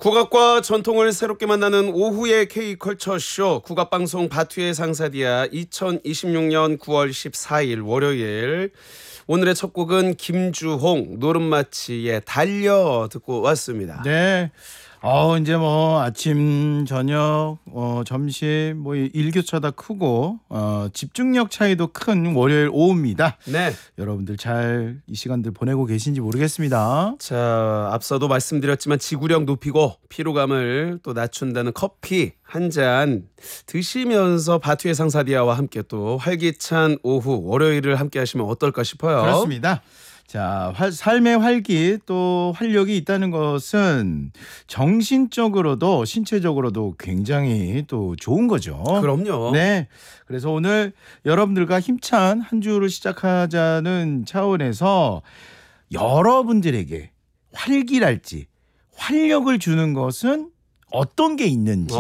국악과 전통을 새롭게 만나는 오후의 K컬처쇼 국악방송 바투의 상사디아 2026년 9월 14일 월요일 오늘의 첫 곡은 김주홍 노름마치의 달려 듣고 왔습니다. 네. 이제 뭐 아침, 저녁, 점심 뭐 일교차다 크고 집중력 차이도 큰 월요일 오후입니다. 네. 여러분들 잘 이 시간들 보내고 계신지 모르겠습니다. 자, 앞서도 말씀드렸지만 지구력 높이고 피로감을 또 낮춘다는 커피 한 잔 드시면서 바투의 상사디아와 함께 또 활기찬 오후 월요일을 함께 하시면 어떨까 싶어요. 그렇습니다. 자, 삶의 활기 또 활력이 있다는 것은 정신적으로도 신체적으로도 굉장히 또 좋은 거죠. 그럼요. 네. 그래서 오늘 여러분들과 힘찬 한 주를 시작하자는 차원에서 여러분들에게 활기랄지 활력을 주는 것은 어떤 게 있는지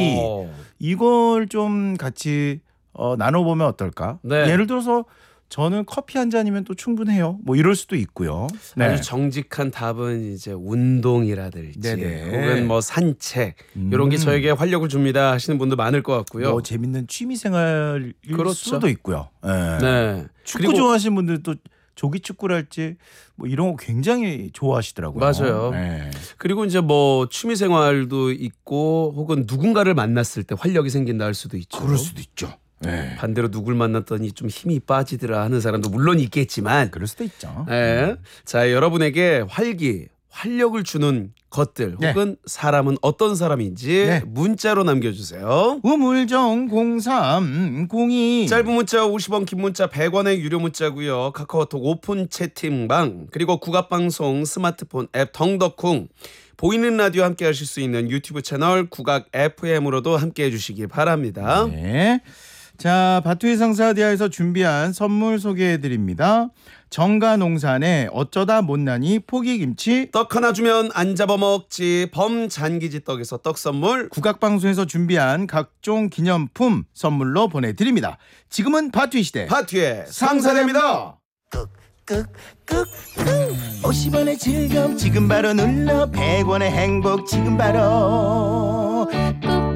이걸 좀 같이 나눠보면 어떨까? 네. 예를 들어서 저는 커피 한 잔이면 또 충분해요. 뭐 이럴 수도 있고요. 네. 아주 정직한 답은 이제 운동이라든지 네네. 혹은 뭐 산책 이런 게 저에게 활력을 줍니다 하시는 분도 많을 것 같고요. 뭐 재밌는 취미생활일 그렇죠. 수도 있고요. 네. 네. 축구 그리고 좋아하시는 분들 또 조기 축구랄지 뭐 이런 거 굉장히 좋아하시더라고요. 맞아요. 네. 그리고 이제 뭐 취미 생활도 있고 혹은 누군가를 만났을 때 활력이 생긴다 할 수도 있죠. 그럴 수도 있죠. 네. 반대로 누굴 만났더니 좀 힘이 빠지더라 하는 사람도 물론 있겠지만 그럴 수도 있죠. 네. 자, 여러분에게 활력을 주는 것들 네. 혹은 사람은 어떤 사람인지 네. 문자로 남겨주세요. 우물정 0302 짧은 문자 50원, 긴 문자 100원의 유료 문자고요. 카카오톡 오픈 채팅방 그리고 국악방송 스마트폰 앱 덩덕쿵 보이는 라디오 함께 하실 수 있는 유튜브 채널 국악 FM으로도 함께 해주시기 바랍니다. 네. 자, 바투의 상사디아에서 준비한 선물 소개해드립니다. 정가농산의 어쩌다 못난이 포기김치, 떡 하나 주면 안 잡아먹지 범잔기지 떡에서 떡 선물, 국악방송에서 준비한 각종 기념품 선물로 보내드립니다. 지금은 바투의 시대 바투의 상사됩니다. 50원의 즐거움 지금 바로 눌러 100원의 행복 지금 바로